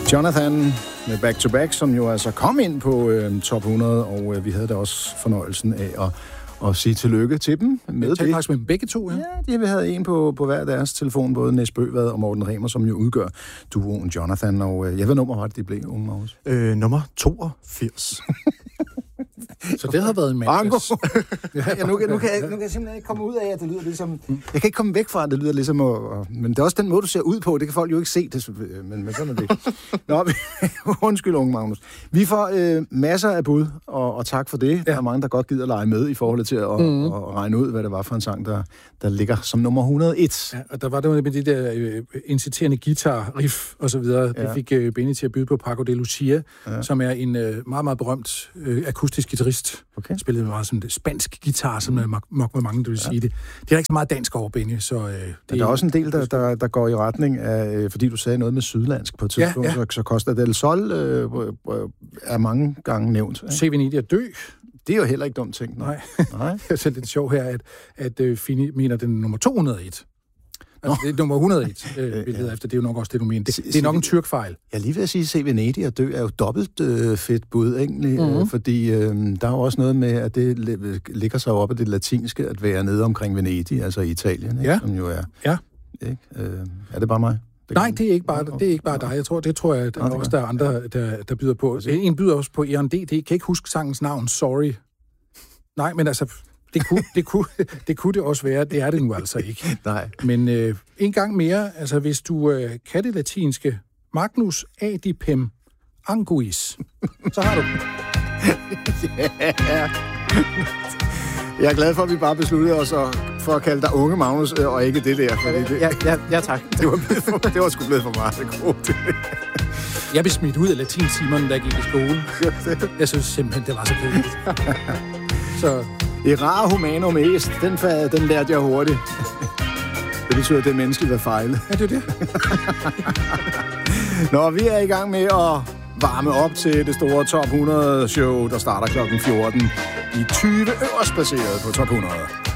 Jonathan med Back to Back, som jo altså kom ind på top 100, og vi havde da også fornøjelsen af at sige tillykke til dem med det. Faktisk med begge to, ja. Ja, vi havde en på hver deres telefon, både Næs Bøvad og Morten Remer, som jo udgør duoen Jonathan, og hvad nummer var det, de blev, unge Magnus? Nummer 82. Så det har været en match. Ja, nu kan jeg simpelthen ikke komme ud af, at det lyder ligesom... Jeg kan ikke komme væk fra, at det lyder ligesom... Men det er også den måde, du ser ud på. Det kan folk jo ikke se, det, men sådan er det. Nå, undskyld, unge Magnus. Vi får masser af bud, og tak for det. Ja. Der er mange, der godt gider lege med i forhold til at regne ud, hvad det var for en sang, der ligger som nummer 101. Ja, og der var det med de der inciterende guitar-riff og så videre. Ja. Det fik Benny til at byde på Paco de Lucia, som er en meget, meget berømt akustisk guitarist. Okay. Spillede meget som det spansk guitar, som er nok med mange, du vil sige det. Det er ikke så meget dansk over, Benny, så... der er også en del, der går i retning af... Fordi du sagde noget med sydlandsk på et tidspunkt, så Costa del Sol er mange gange nævnt. Se Venedig at dø. Det er jo heller ikke dumt ting. Nej. Det er så lidt sjovt her, at Fini mener, den nummer 201. Altså, det er nummer 101, vi leder efter. Det er jo nok også det, du mener. Det er nok en tyrkfejl. Jeg lige vil sige, Se Venedig at dø er jo dobbelt fedt bud, egentlig. Fordi der er jo også noget med, at det ligger sig op af det latinske, at være nede omkring Venedig, altså i Italien, ikke? Som jo er... Ja. Ikke? Er det bare mig? Nej, det er ikke bare dig. Det tror jeg, at der også der er andre, der byder på. En byder også på E&D. Det kan ikke huske sangens navn. Sorry. Nej, men altså... Det kunne det også være. Det er det nu altså ikke. Nej. Men en gang mere, altså hvis du kan det latinske, Magnus adipem anguis, så har du den. Yeah. Jeg er glad for, at vi bare besluttede os for at kalde dig unge Magnus, og ikke det der. Ja, tak. Det var sgu blevet for meget. Jeg blev smidt ud af latintimerne, da jeg gik i skole. Jeg synes simpelthen, det var så kedeligt. Så... Errare humanum est, den lærte jeg hurtigt. Det betyder, at det er menneskeligt at fejle. Ja, det er det. Nå, vi er i gang med at varme op til det store Top 100 show, der starter klokken 14. De 20 øverst placeret på Top 100.